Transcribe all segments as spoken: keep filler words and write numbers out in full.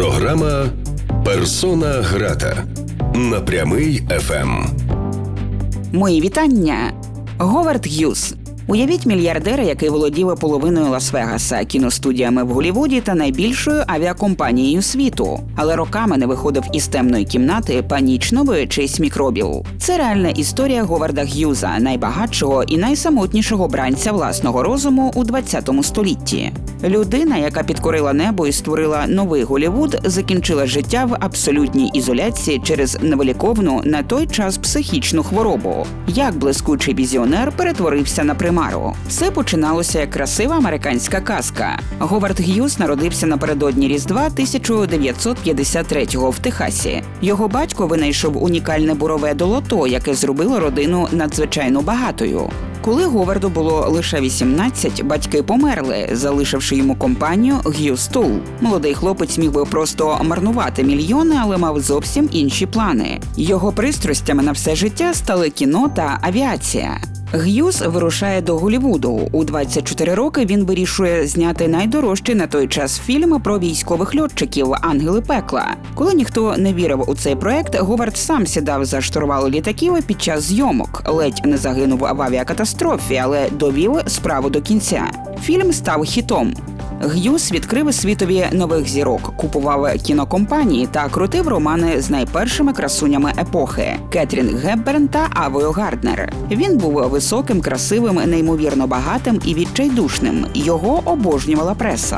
Програма «Персона грата» на Прямий еф ем. Мої вітання. Говард Г'юз. Уявіть мільярдера, який володів половиною Лас-Вегаса, кіностудіями в Голлівуді та найбільшою авіакомпанією світу. Але роками не виходив із темної кімнати, панічно боячись мікробів. Це реальна історія Говарда Г'юза, найбагатшого і найсамотнішого бранця власного розуму у ХХ столітті. Людина, яка підкорила небо і створила новий Голлівуд, закінчила життя в абсолютній ізоляції через невиліковну на той час психічну хворобу. Як блискучий візіонер перетворився на примару. Все починалося як красива американська казка. Говард Г'юз народився напередодні Різдва тисяча дев'ятсот п'ятдесят третього в Техасі. Його батько винайшов унікальне бурове долото, яке зробило родину надзвичайно багатою. Коли Говарду було лише вісімнадцять, батьки померли, залишивши йому компанію Г'юз Тул. Молодий хлопець міг би просто марнувати мільйони, але мав зовсім інші плани. Його пристрастями на все життя стали кіно та авіація. Г'юз вирушає до Голлівуду. У двадцять чотири роки він вирішує зняти найдорожчий на той час фільм про військових льотчиків «Ангели пекла». Коли ніхто не вірив у цей проект, Говард сам сідав за штурвал літаків під час зйомок. Ледь не загинув в авіакатастрофі, але довів справу до кінця. Фільм став хітом. Г'юз відкрив світові нових зірок, купував кінокомпанії та крутив романи з найпершими красунями епохи – Кетрін Гепберн та Авою Гарднер. Він був високим, красивим, неймовірно багатим і відчайдушним. Його обожнювала преса.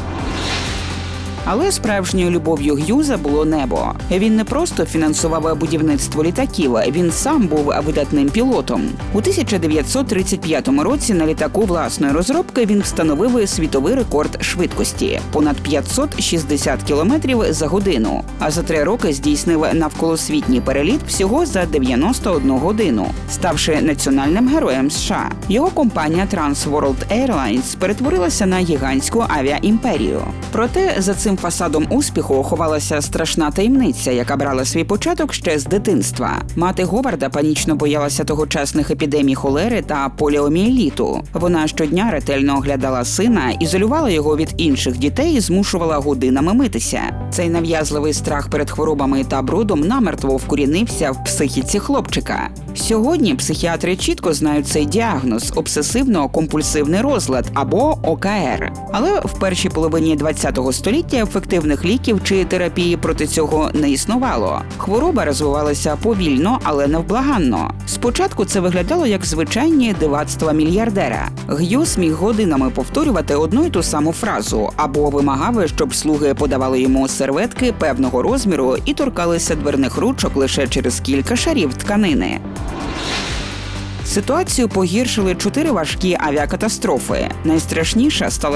Але справжньою любов'ю Г'юза було небо. Він не просто фінансував будівництво літаків, він сам був видатним пілотом. У тисяча дев'ятсот тридцять п'ятому році на літаку власної розробки він встановив світовий рекорд швидкості – понад п'ятсот шістдесят кілометрів за годину. А за три роки здійснив навколосвітній переліт всього за дев'яносто одну годину, ставши національним героєм США. Його компанія Trans World Airlines перетворилася на гігантську авіаімперію. Проте за цим фасадом успіху ховалася страшна таємниця, яка брала свій початок ще з дитинства. Мати Говарда панічно боялася тогочасних епідемій холери та поліомієліту. Вона щодня ретельно оглядала сина, ізолювала його від інших дітей і змушувала годинами митися. Цей нав'язливий страх перед хворобами та брудом намертво вкорінився в психіці хлопчика. Сьогодні психіатри чітко знають цей діагноз – обсесивно-компульсивний розлад або о ка ер. Але в першій половині ХХ століття ефективних ліків чи терапії проти цього не існувало. Хвороба розвивалася повільно, але невблаганно. Спочатку це виглядало як звичайні дивацтва мільярдера. Г'юз міг годинами повторювати одну й ту саму фразу або вимагав, щоб слуги подавали йому серветки певного розміру і торкалися дверних ручок лише через кілька шарів тканини. Ситуацію погіршили чотири важкі авіакатастрофи. Найстрашніша стала